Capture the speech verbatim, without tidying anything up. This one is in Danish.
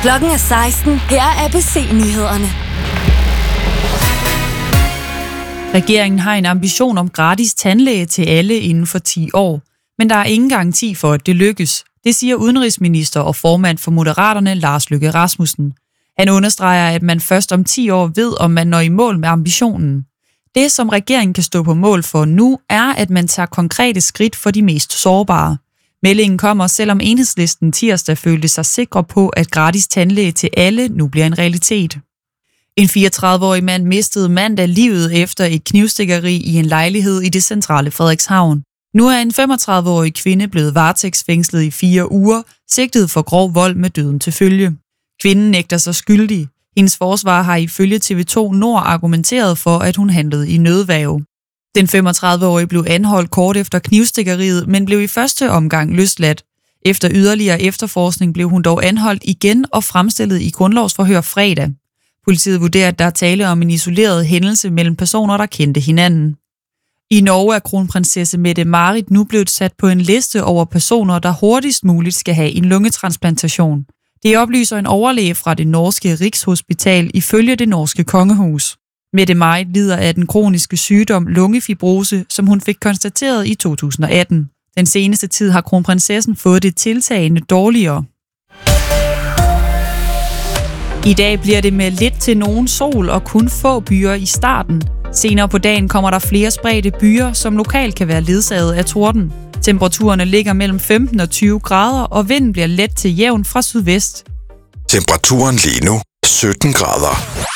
Klokken er seksten. Her er A B C-nyhederne. Regeringen har en ambition om gratis tandlæge til alle inden for ti år. Men der er ingen garanti for, at det lykkes. Det siger udenrigsminister og formand for Moderaterne, Lars Løkke Rasmussen. Han understreger, at man først om ti år ved, om man når i mål med ambitionen. Det, som regeringen kan stå på mål for nu, er, at man tager konkrete skridt for de mest sårbare. Meldingen kommer, selvom Enhedslisten tirsdag følte sig sikre på, at gratis tandlæge til alle nu bliver en realitet. En fireogtredive-årig mand mistede mandag livet efter et knivstikkeri i en lejlighed i det centrale Frederikshavn. Nu er en femogtredive-årig kvinde blevet varetægtsfængslet i fire uger, sigtet for grov vold med døden til følge. Kvinden nægter sig skyldig. Hendes forsvar har ifølge T V to Nord argumenteret for, at hun handlede i nødværge. Den femogtredive-årige blev anholdt kort efter knivstikkeriet, men blev i første omgang løsladt. Efter yderligere efterforskning blev hun dog anholdt igen og fremstillet i grundlovsforhør fredag. Politiet vurderer, at der er tale om en isoleret hændelse mellem personer, der kendte hinanden. I Norge er kronprinsesse Mette-Marit nu blevet sat på en liste over personer, der hurtigst muligt skal have en lungetransplantation. Det oplyser en overlæge fra det norske Rigshospital ifølge det norske kongehus. Mette-Marit lider af den kroniske sygdom lungefibrose, som hun fik konstateret i to tusind og atten. Den seneste tid har kronprinsessen fået det tiltagende dårligere. I dag bliver det med lidt til nogen sol og kun få byer i starten. Senere på dagen kommer der flere spredte byer, som lokalt kan være ledsaget af torden. Temperaturerne ligger mellem femten og tyve grader, og vinden bliver let til jævn fra sydvest. Temperaturen lige nu sytten grader.